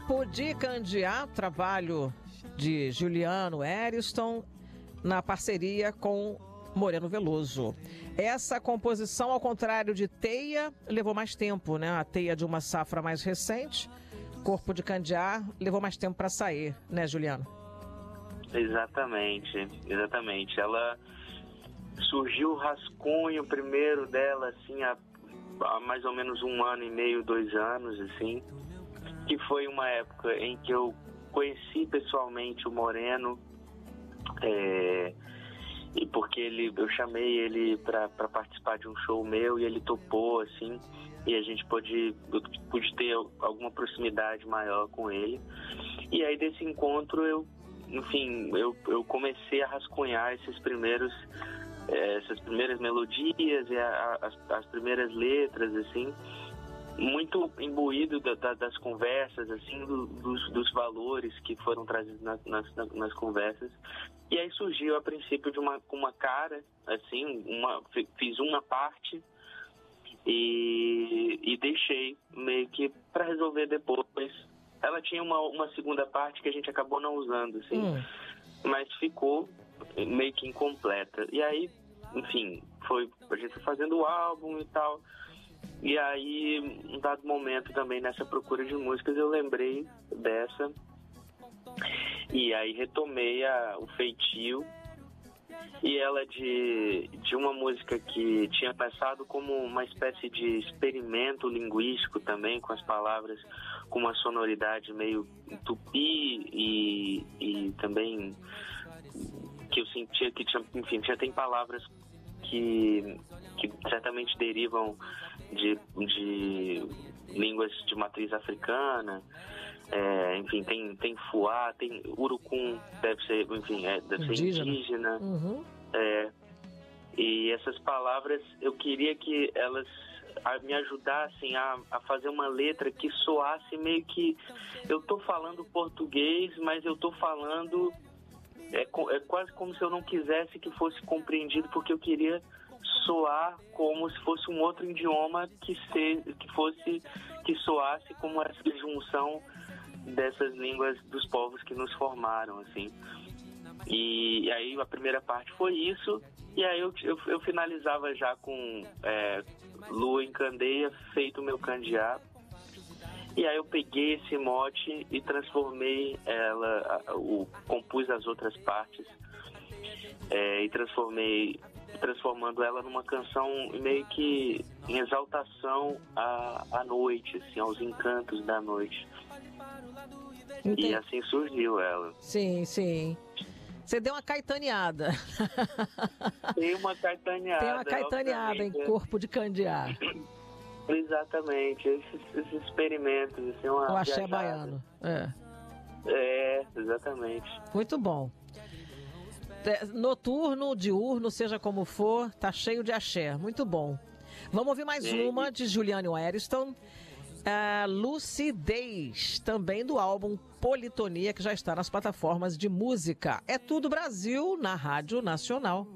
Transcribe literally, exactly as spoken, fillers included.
Corpo de Candeá, trabalho de Juliano Eriston, na parceria com Moreno Veloso. Essa composição, ao contrário de Teia, levou mais tempo, né? A Teia de uma safra mais recente, Corpo de Candeá levou mais tempo para sair, né, Juliano? Exatamente, exatamente. Ela surgiu o rascunho primeiro dela, assim, há, há mais ou menos um ano e meio, dois anos, assim, que foi uma época em que eu conheci pessoalmente o Moreno, é, e porque ele, eu chamei ele para participar de um show meu e ele topou, assim, e a gente pôde, pôde ter alguma proximidade maior com ele. E aí desse encontro eu, enfim, eu, eu comecei a rascunhar esses primeiros, essas primeiras melodias e a, a, as, as primeiras letras, assim, muito imbuído da, da, das conversas, assim, do, dos, dos valores que foram trazidos na, nas, nas conversas. E aí surgiu a princípio de uma, uma cara, assim, uma, fiz uma parte e, e deixei meio que para resolver depois. Ela tinha uma, uma segunda parte que a gente acabou não usando, assim, hum. mas ficou meio que incompleta. E aí, enfim, foi, a gente foi fazendo o álbum e tal. E aí, um dado momento também nessa procura de músicas, eu lembrei dessa. E aí retomei a, o feitio. E ela de, de uma música que tinha passado como uma espécie de experimento linguístico também, com as palavras com uma sonoridade meio tupi e, e também que eu sentia que tinha, enfim, já tem palavras que, que certamente derivam de, de línguas de matriz africana, é, enfim, tem, tem fuá, tem urucum, deve ser, enfim, é, deve indígena. ser indígena. Uhum. É, e essas palavras, eu queria que elas a, me ajudassem a, a fazer uma letra que soasse meio que eu tô falando português, mas eu tô falando É, é quase como se eu não quisesse que fosse compreendido, porque eu queria soar como se fosse um outro idioma que, se, que fosse que soasse como essa junção dessas línguas dos povos que nos formaram, assim. E, e aí a primeira parte foi isso, e aí eu, eu, eu finalizava já com é, Lua em Candeia, feito o meu candeá. E aí eu peguei esse mote e transformei ela, o, compus as outras partes é, e transformei, transformando ela numa canção meio que em exaltação à, à noite, assim, aos encantos da noite. Entendi. E assim surgiu ela. Sim, sim. Você deu uma caetaneada. Tem uma caetaneada. Tem uma caetaneada em Corpo de Candeá. Exatamente, esses, esses experimentos, assim, uma o axé viajada. Baiano. É. É, exatamente. Muito bom. Noturno, diurno, seja como for, tá cheio de axé. Muito bom. Vamos ouvir mais Sim. uma de Juliano Eriston. Uh, Lucidez, também do álbum Politonia, que já está nas plataformas de música. É tudo Brasil na Rádio Nacional.